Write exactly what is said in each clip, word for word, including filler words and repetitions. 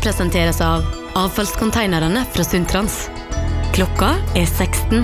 presenteres av avfallskonteinerne fra Sundtrans. Klokka er seksten.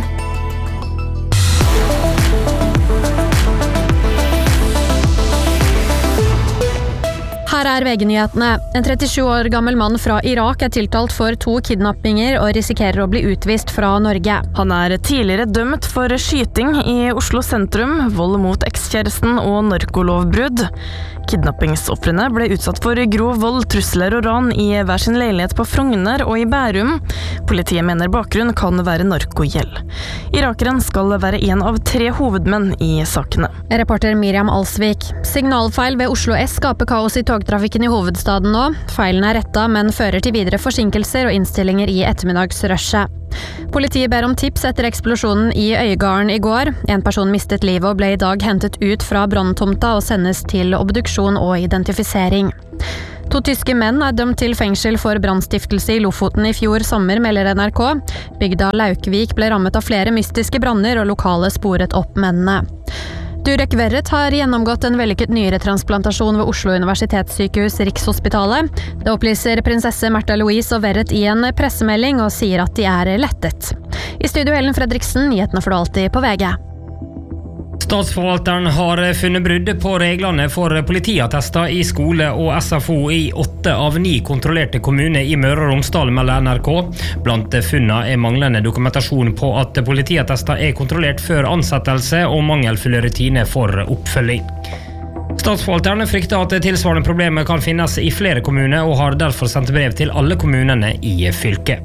Her er V G-nyhetene. En trettisju år gammel mann fra Irak er tiltalt for to kidnappinger og risikerer å bli utvist fra Norge. Han er tidligere dømt for skyting i Oslo sentrum, vold mot ekskjæresten og narkolovbrudd. Kidnappingsoffrene ble utsatt for grov vold, trusler og ran i hver sin leilighet på Frogner og i Bærum. Politiet mener bakgrunn kan være narkogjeld. Irakeren skal være en av tre hovedmenn i sakene. Reporter Miriam Alsvik. Signalfeil ved Oslo S skaper kaos i togtrafikken i hovedstaden nå. Feilen er rettet, men fører til videre forsinkelser og innstillinger i ettermiddagsrushet. Politiet ber om tips etter eksplosjonen i Øygarden i går. En person mistet livet og ble i dag hentet ut fra branntomta og sendes til obduksjon og identifisering. To tyske menn er dømt til fengsel for brannstiftelse i Lofoten i fjor sommer, melder N R K. Bygda Laukvik ble rammet av flere mystiske branner, og lokale sporet opp mennene. Durek Verret har gjennomgått en vellykket nyretransplantasjon ved Oslo Universitetssykehus Rikshospitalet. Det opplyser prinsesse Märtha Louise og Verret i en pressemelding og sier at de er lettet. I studio Ellen Fredriksen, nyhetene får du alltid på V G. Statsforvalteren har funnet brudd på reglene for politiattester i skole og S F O i åtte av ni kontrollerte kommuner i Møre og Romsdal, melder N R K. Blant funnene er manglende dokumentasjon på at politiattester er kontrollert før ansettelse og mangelfulle rutiner for oppfølging. Statsforvalteren frykter at tilsvarende problemer kan finnes i flere kommuner og har derfor sendt brev til alle kommunene i fylket.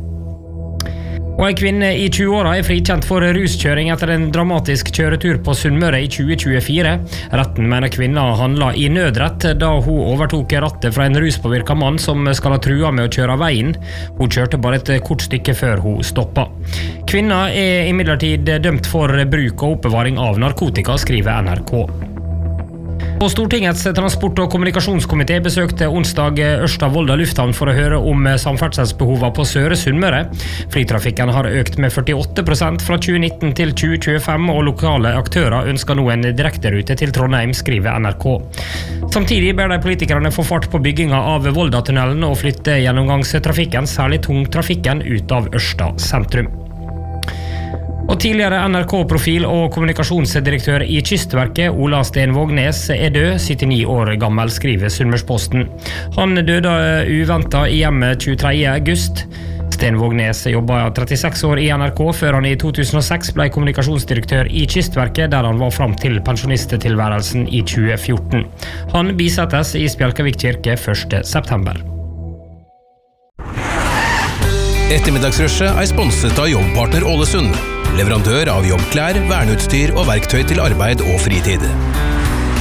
Og en kvinne i tjue-åra er frikjent for ruskjøring etter en dramatisk kjøretur på Sunnmøre i tjue tjuefire. Retten mener kvinna handla i nødrett da hun overtok rattet fra en ruspåvirket mann som skal ha trua med å kjøre av veien. Hun kjørte bare et kort stykke før hun stoppa. Kvinna er imidlertid dømt for bruk og oppbevaring av narkotika, skriver N R K. Og Stortingets transport- og kommunikasjonskomité besøkte onsdag Ørsta-Volda lufthavn for å høre om samferdselsbehovene på Søre Sunnmøre. Flytrafikken har økt med førtiåtte prosent fra tjue nitten til tjue tjuefem, og lokale aktører ønsker nå en direkterute til Trondheim, skriver N R K. Samtidig ber de politikerne få fart på bygginga av Volda-tunnelen og flytte gjennomgangstrafikken, særlig tungtrafikken, ut av Ørsta sentrum. Og tidligere N R K-profil og kommunikasjonsdirektør i Kystverket, Ola Sten Vågnes, er død, syttini år gammel, skriver Sunnmørsposten. Han døde uventet i hjemmet tjuetredje august. Sten Vågnes jobbet trettiseks år i N R K før han i to tusen og seks ble kommunikasjonsdirektør i Kystverket, der han var fram til pensjonisttilværelsen i tjue fjorten. Han bisettes i Spjelkavik kirke første september. Ettermiddagsrushet er sponset av Jobbpartner Ålesund, leverandør av jobbklær, verneutstyr og verktøy til arbeid og fritid.